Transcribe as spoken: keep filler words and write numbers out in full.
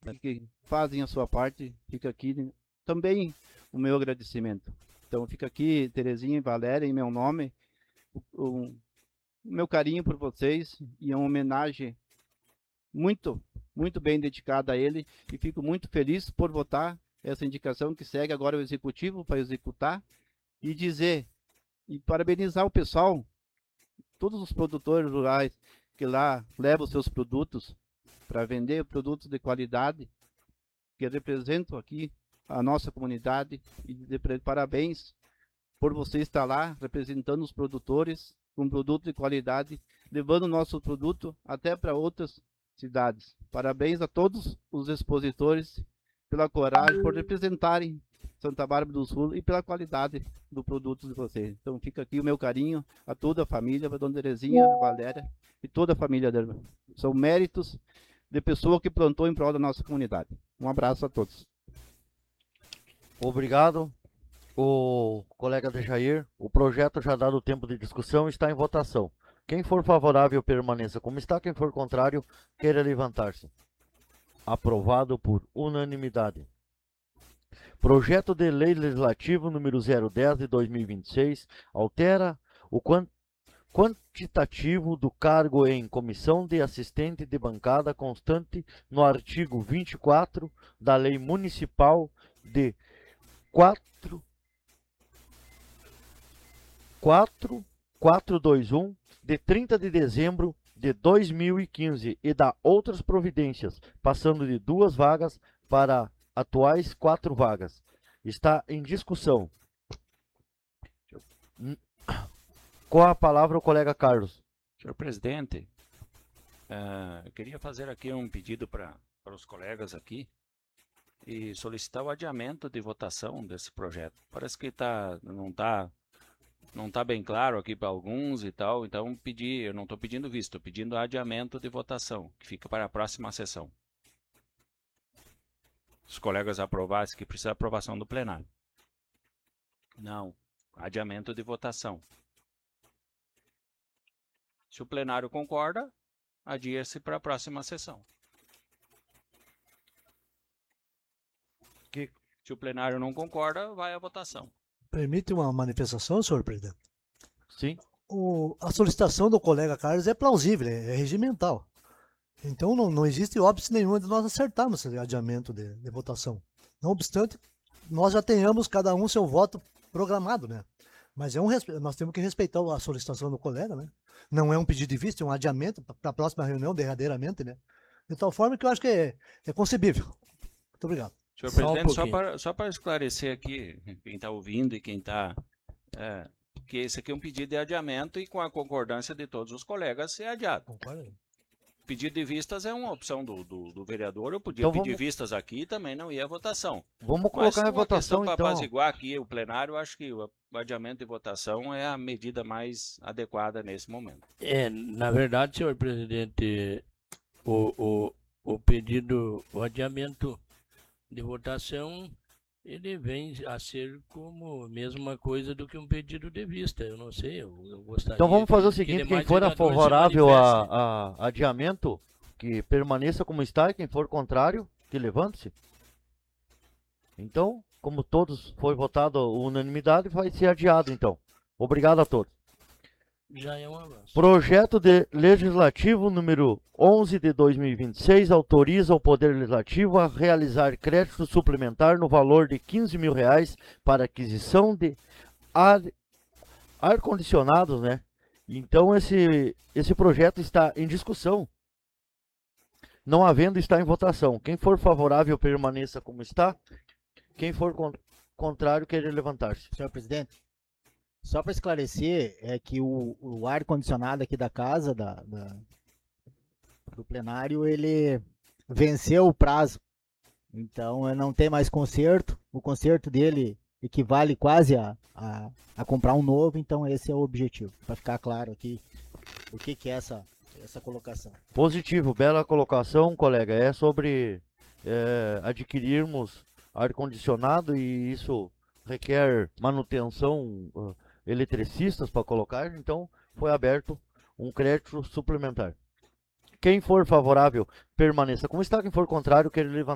que fazem a sua parte, fica aqui também o meu agradecimento. Então fica aqui, Terezinha e Valéria, em meu nome, o, o meu carinho por vocês e uma homenagem muito, muito bem dedicada a ele, e fico muito feliz por votar essa indicação que segue agora o Executivo para executar, e dizer, e parabenizar o pessoal, todos os produtores rurais que lá levam os seus produtos para vender produtos de qualidade, que representam aqui a nossa comunidade, e de parabéns por você estar lá representando os produtores com produto de qualidade, levando o nosso produto até para outras cidades. Parabéns a todos os expositores pela coragem, por representarem Santa Bárbara do Sul e pela qualidade do produto de vocês. Então fica aqui o meu carinho a toda a família, a Dona Terezinha, a Valéria e toda a família dela. São méritos de pessoa que plantou em prol da nossa comunidade. Um abraço a todos. Obrigado. O colega de Jair, o projeto, já dado o tempo de discussão, está em votação. Quem for favorável, permaneça como está. Quem for contrário, queira levantar-se. Aprovado por unanimidade. Projeto de Lei Legislativo número zero dez de dois mil e vinte e seis altera o quantitativo do cargo em comissão de assistente de bancada constante no artigo vinte e quatro da Lei Municipal de quatro mil quatrocentos e vinte e um, de trinta de dezembro de dois mil e quinze, e da outras providências, passando de duas vagas para atuais quatro vagas. Está em discussão. Com a palavra o colega Carlos. Senhor presidente, uh, eu queria fazer aqui um pedido para os colegas aqui e solicitar o adiamento de votação desse projeto. Parece que tá, não está não tá bem claro aqui para alguns e tal, então pedir, eu não estou pedindo visto, estou pedindo adiamento de votação, que fica para a próxima sessão. Os colegas aprovassem, que precisa de aprovação do plenário. Não, adiamento de votação. Se o plenário concorda, adia-se para a próxima sessão. Que... Se o plenário não concorda, vai à votação. Permite uma manifestação, senhor presidente? Sim. O, a solicitação do colega Carlos é plausível, é, é regimental. Então não, não existe óbice nenhuma de nós acertarmos esse adiamento de, de votação. Não obstante, nós já tenhamos cada um seu voto programado, né? Mas é um, nós temos que respeitar a solicitação do colega, né? Não é um pedido de vista, é um adiamento para a próxima reunião, derradeiramente, né? De tal forma que eu acho que é, é concebível. Muito obrigado. Senhor presidente, só para, só para esclarecer aqui, quem está ouvindo e quem está... É, que esse aqui é um pedido de adiamento e com a concordância de todos os colegas é adiado. Concordo. Pedido de vistas é uma opção do, do, do vereador, eu podia então pedir vamos... vistas aqui e também não ia à votação. Vamos colocar Mas em votação, para então. apaziguar aqui o plenário, acho que o adiamento de votação é a medida mais adequada nesse momento. É, na verdade, senhor presidente, o, o, o pedido, o adiamento de votação, ele vem a ser como a mesma coisa do que um pedido de vista. Eu não sei, eu, eu gostaria... Então vamos fazer que, o seguinte, que quem for favorável a, a adiamento, que permaneça como está, e quem for contrário, que levante-se. Então, como todos foi votado unanimidade, vai ser adiado, então. Obrigado a todos. Já é um avanço. Projeto de legislativo número onze de dois mil e vinte e seis autoriza o Poder Legislativo a realizar crédito suplementar no valor de quinze mil reais para aquisição de ar, ar-condicionados, né? Então esse, esse projeto está em discussão. Não havendo, está em votação. Quem for favorável, permaneça como está. Quem for con contrário, queira levantar-se. Senhor presidente, só para esclarecer, é que o, o ar-condicionado aqui da casa, da, da, do plenário, ele venceu o prazo. Então, não tem mais conserto. O conserto dele equivale quase a, a, a comprar um novo. Então, esse é o objetivo. Para ficar claro aqui o que, que é essa, essa colocação. Positivo, bela colocação, colega. É sobre é, adquirirmos ar-condicionado e isso requer manutenção... Uh, eletricistas para colocar, então foi aberto um crédito suplementar. Quem for favorável, permaneça como está. Quem for contrário, queira levantar.